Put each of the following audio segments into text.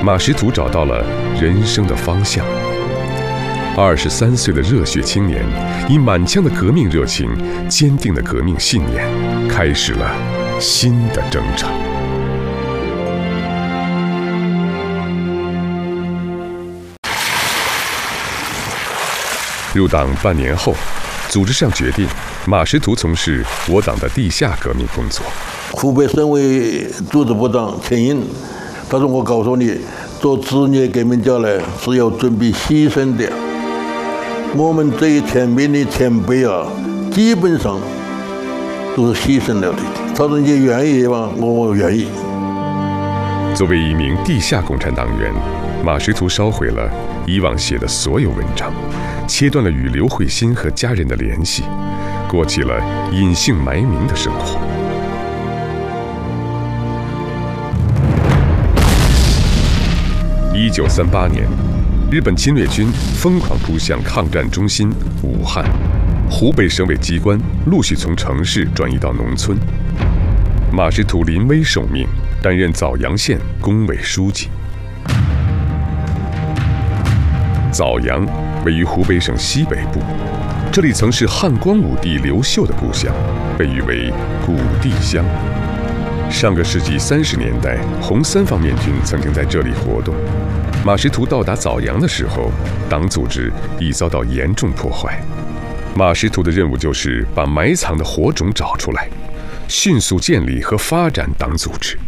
马识途找到了人生的方向。23岁的热血青年，以满腔的革命热情、坚定的革命信念，开始了新的征程。入党半年后，组织上决定，马识途从事我党的地下革命工作。 湖北省委组织部长钱颖，他说：“我告诉你，做职业革命家呢是要准备牺牲的。我们这一前面的前辈啊，基本上都是牺牲了的。他说你愿意吗？我愿意。” 作为一名地下共产党员，马识途烧毁了以往写的所有文章，切断了与刘慧欣和家人的联系，过起了隐姓埋名的生活。1938年，日本侵略军疯狂扑向抗战中心武汉，湖北省委机关陆续从城市转移到农村。马识途临危受命，担任枣阳县工委书记。枣阳位于湖北省西北部，这里曾是汉光武帝刘秀的故乡，被誉为古地乡。上个世纪30年代，红三方面军曾经在这里活动。马识途到达枣阳的时候，党组织已遭到严重破坏。马识途的任务就是把埋藏的火种找出来，迅速建立和发展党组织。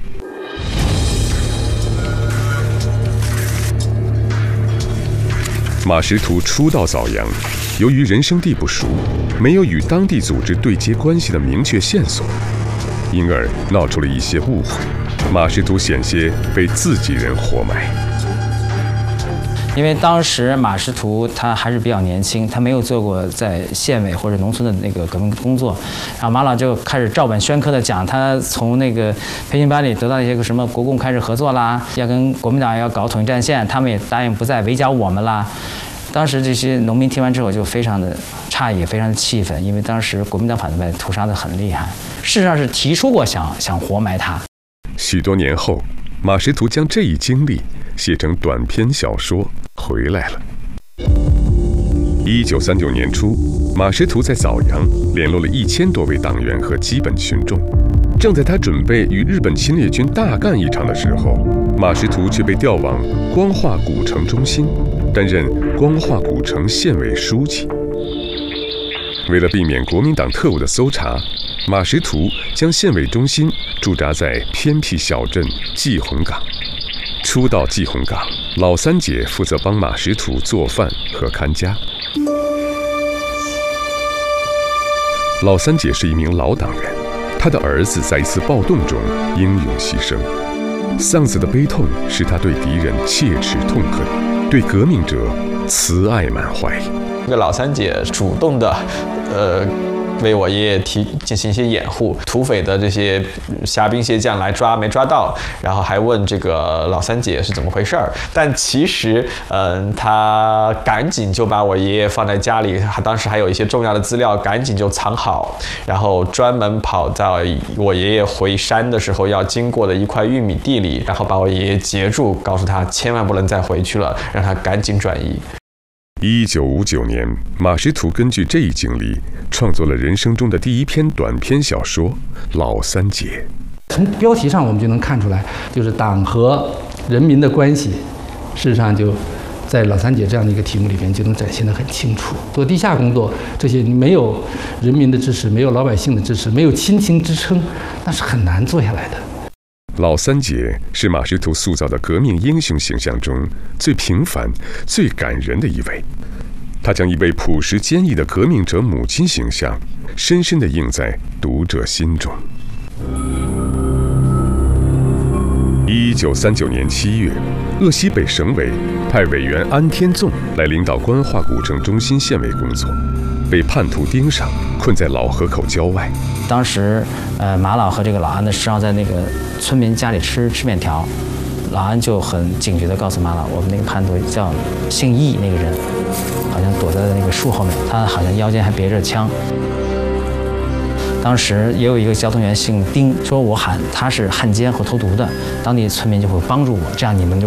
马识途初到枣阳，由于人生地不熟，没有与当地组织对接关系的明确线索，因而闹出了一些误会。马识途险些被自己人活埋。 因为当时马识途他还是比较年轻，他没有做过在县委或者农村的那个革命工作，然后马老就开始照本宣科的讲他从那个培训班里得到一些个什么国共开始合作啦，要跟国民党要搞统一战线，他们也答应不再围剿我们啦。当时这些农民听完之后就非常的诧异，非常的气愤，因为当时国民党反对派屠杀的很厉害，事实上是提出过想活埋他。 许多年后，马识途将这一经历写成短篇小说回来了。1939年初，马识途在枣阳联络了1000多位党员和基本群众。正在他准备与日本侵略军大干一场的时候，马识途却被调往光化古城中心，担任光化古城县委书记。为了避免国民党特务的搜查，马识途将县委中心驻扎在偏僻小镇季红岗。初到季红岗，老三姐负责帮马识途做饭和看家。老三姐是一名老党员，她的儿子在一次暴动中英勇牺牲，丧子的悲痛使她对敌人切齿痛恨，对革命者慈爱满怀。 这个老三姐主动的，为我爷爷进行一些掩护，土匪的这些虾兵蟹将来抓没抓到，然后还问这个老三姐是怎么回事儿。但其实，他赶紧就把我爷爷放在家里，当时还有一些重要的资料，赶紧就藏好，然后专门跑到我爷爷回山的时候要经过的一块玉米地里，然后把我爷爷截住，告诉他千万不能再回去了，让他赶紧转移。 1959年，马识途根据这一经历，创作了人生中的第一篇短篇小说《老三姐》。 从标题上我们就能看出来，就是党和人民的关系，事实上就在老三姐这样的一个题目里边就能展现得很清楚。做地下工作，这些没有人民的支持，没有老百姓的支持，没有亲情支撑，那是很难做下来的。 老三姐是马识途塑造的革命英雄形象中最平凡、最感人的一位。她将一位朴实坚毅的革命者母亲形象深深地印在读者心中。1939年7月，鄂西北省委派委员安天纵来领导光化古城中心县委工作，被叛徒盯上，困在老河口郊外。 当时，马老和这个老安呢，是要在那个村民家里吃面条。老安就很警觉地告诉马老，我们那个叛徒叫姓易那个人，好像躲在那个树后面，他好像腰间还别着枪。当时也有一个交通员姓丁，说我喊他是汉奸或投毒的，当地村民就会帮助我，这样你们就